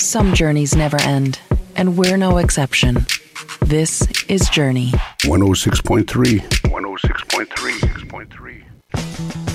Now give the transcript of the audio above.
Some journeys never end, and we're no exception. This is Journey. 106.3. 106.3.